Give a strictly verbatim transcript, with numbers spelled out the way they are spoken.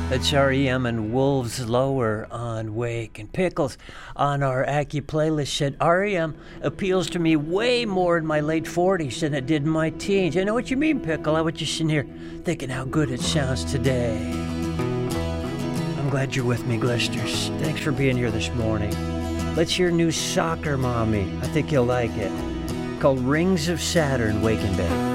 It's R E M and Wolves Lower on Wake and Pickles on our Aki playlist said R E M appeals to me way more in my late forties than it did in my teens. I know what you mean, Pickle. I was just sitting here thinking how good it sounds today. I'm glad you're with me, Glisters. Thanks for being here this morning. Let's hear new Soccer Mommy. I think you'll like it. Called Rings of Saturn, Wake and Bake.